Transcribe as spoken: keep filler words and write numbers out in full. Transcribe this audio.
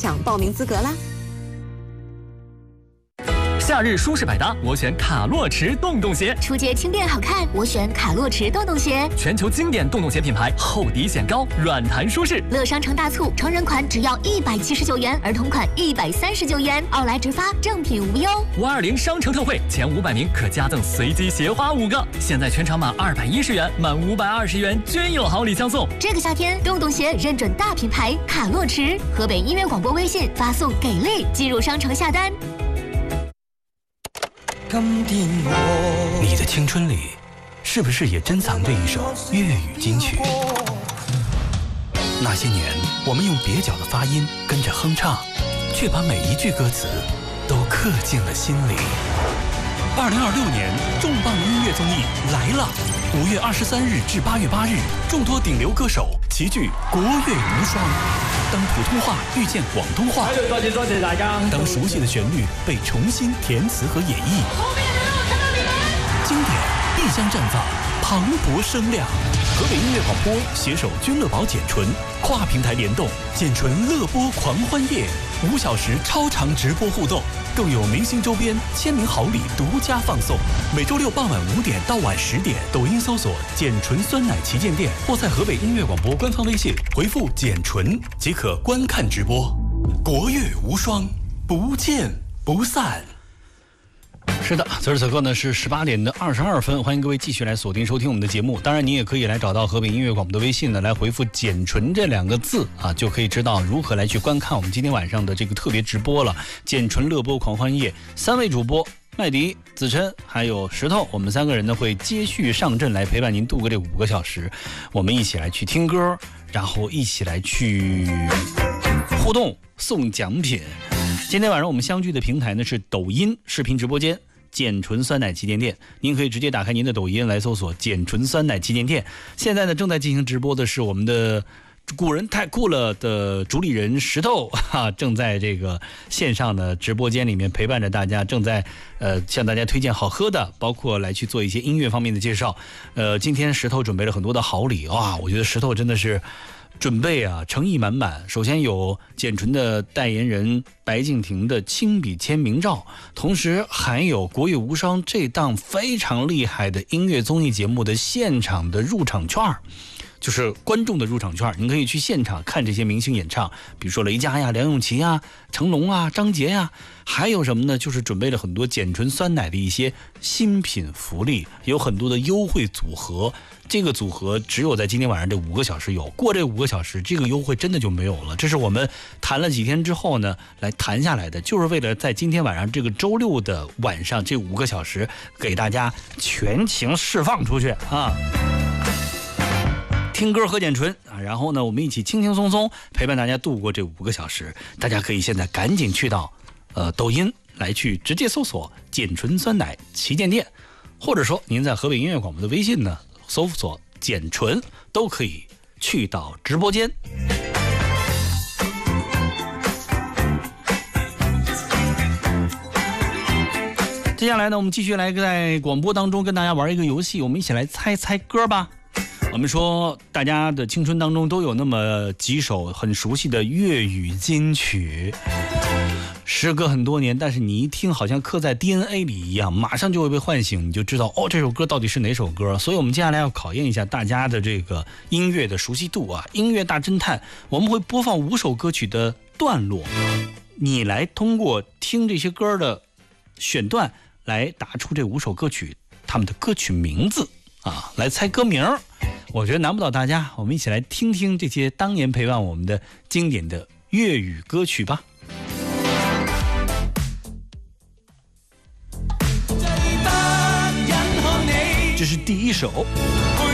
享报名资格啦。 夏日舒适百搭，我选卡洛驰洞洞鞋； 出街轻便好看，我选卡洛驰洞洞鞋。 全球经典洞洞鞋品牌，厚底显高，软弹舒适。 乐商城大促，成人款只要一百七十九元，儿童款一百三十九元，奥莱直发，正品无忧。 五二零商城特惠，前五百名可加赠随机鞋花五个。现在全场满二百一十元，满五百二十元均有好礼相送。 这个夏天，洞洞鞋认准大品牌卡洛驰，河北音乐广播微信发送给力，进入商城下单。 你的青春里，是不是也珍藏着一首粤语金曲？那些年，我们用蹩脚的发音跟着哼唱，却把每一句歌词都刻进了心里。二零二六年重磅音乐综艺来了！五月二十三日至八月八日，众多顶流歌手齐聚国乐无双。当普通话遇见广东话， 多謝多謝大家。 当熟悉的旋律被重新填词和演绎，经典必将绽放，磅礴声量。河北音乐广播携手君乐宝简纯，跨平台联动，简纯乐播狂欢夜，五小时超长直播互动，更有明星周边、签名好礼独家放送。每周六傍晚五点到晚十点，抖音搜索“简纯酸奶旗舰店”，或在河北音乐广播官方微信回复“简纯”即可观看直播。国乐无双，不见不散。是的，此时此刻呢是十八点的二十二分，欢迎各位继续来锁定收听我们的节目。当然，你也可以来找到河北音乐广播的微信呢，来回复“简纯”这两个字啊，就可以知道如何来去观看我们今天晚上的这个特别直播了。简纯乐播狂欢夜，三位主播麦迪、子琛还有石头，我们三个人呢会接续上阵来陪伴您度过这五个小时。我们一起来去听歌，然后一起来去互动送奖品。今天晚上我们相聚的平台呢是抖音视频直播间。简纯酸奶旗舰店，您可以直接打开您的抖音来搜索简纯酸奶旗舰店。现在呢正在进行直播的是我们的古人太酷了的主理人石头哈，正在这个线上的直播间里面陪伴着大家，正在呃向大家推荐好喝的，包括来去做一些音乐方面的介绍。呃，今天石头准备了很多的好礼哇，我觉得石头真的是准备啊，诚意满满。首先有简纯的代言人白敬亭的亲笔签名照，同时还有国乐无双这档非常厉害的音乐综艺节目的现场的入场券，就是观众的入场券，您可以去现场看这些明星演唱，比如说雷佳呀、梁咏琪呀、成龙啊、张杰呀，还有什么呢？就是准备了很多简纯酸奶的一些新品福利，有很多的优惠组合。这个组合只有在今天晚上这五个小时有，过这五个小时这个优惠真的就没有了。这是我们谈了几天之后呢来谈下来的，就是为了在今天晚上这个周六的晚上这五个小时给大家全情释放出去啊！听歌喝简纯啊，然后呢我们一起轻轻松松陪伴大家度过这五个小时。大家可以现在赶紧去到呃抖音来去直接搜索简纯酸奶旗舰店，或者说您在河北音乐广播的微信呢搜索简纯，都可以去到直播间。接下来呢我们继续来在广播当中跟大家玩一个游戏，我们一起来猜猜歌吧。我们说大家的青春当中都有那么几首很熟悉的粤语金曲，时隔很多年，但是你一听好像刻在 D N A 里一样，马上就会被唤醒，你就知道哦这首歌到底是哪首歌。所以我们接下来要考验一下大家的这个音乐的熟悉度啊，音乐大侦探，我们会播放五首歌曲的段落，你来通过听这些歌的选段来答出这五首歌曲他们的歌曲名字啊，来猜歌名。我觉得难不倒大家，我们一起来听听这些当年陪伴我们的经典的粤语歌曲吧。这是第一首。